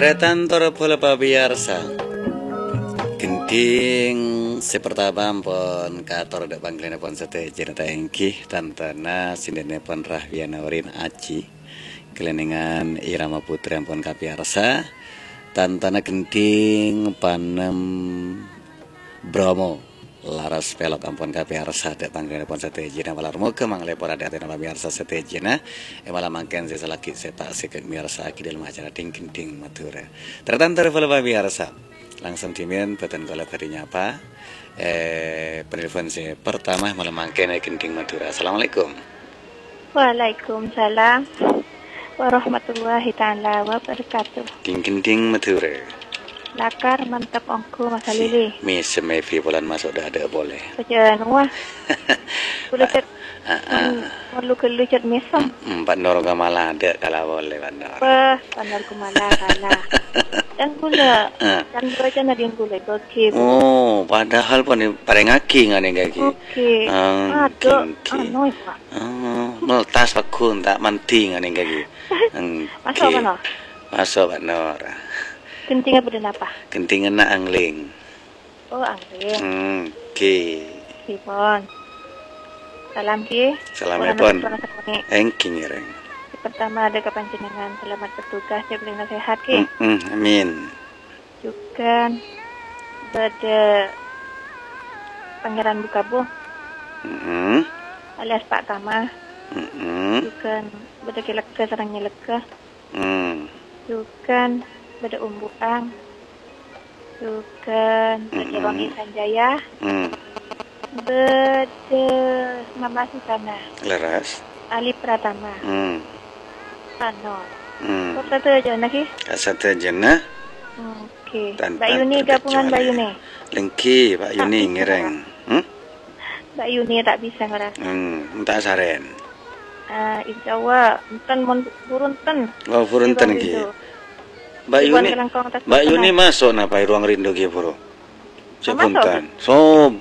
Tretan torpola pabiarsa. Genting sepertama pon kator dak pangklena pon sate jenata engkih tantana sindene pon Rahwiana Urin Aci kelenengan Irama Putri pon kapiarsa tantana genting panem Bromo laras pelot ampun kapiarsa dak pangklena pon sate jena walarmo kemang lepor ada tena pabiarsa sate jena malah mangken sesalaki setak sekek miarsa aki dalam acara ting matura tretan torpola pabiarsa. Langsung dimin beten kolab harinya apa penelpon saya pertama malam mangkene Genting Madura. Assalamualaikum. Waalaikumsalam warahmatullahi ta'ala wabarakatuh. Genting Madura. Lakar mantap ongku masa lili. Mevi bulan masuk dah ada boleh. Kerjaan wah. Boleh cek. Perlu kelu cek mesam. Pandor malah ada kalau boleh pandor. Pandor malah kalah. Dan gula. Dan baca nadi gula gokil. Oh, padahal pun paling ngaki ngane gaki. Oke. Aduh, anu pak. Meltas pakun tak manting ngane gaki. Masuk mana? Masuk pandor. Genting apa dan apa? Genting enak angling. Oh, angling. Oke. Sipon. Salam ki. Salamipun. Engking reng. Pertama ada kepanjenengan selamat bertugas ya beli sehat ki. Amin. Juga pada Pangeran Bukabu. Alias Pak Tama. Juga pada Kileka sarangnya leka. Juga pada Umbuang. Juga pada Wangi Sanjaya. Pada Mama Susana. Leras. Ali Pratama. Ano. Kok satu aja nak ki? Satu aja nah. Oke. Mbak Yuni gabungan Mbak Yuni. Lengki Mbak Yuni ngereng. Mbak Yuni tak bisa ngeras. Entah saren. Insya Allah, enten mon burunten. Oh burunten ki. Mbak Yuni masuk napa ruang rindu ki bro. Sepuntan. So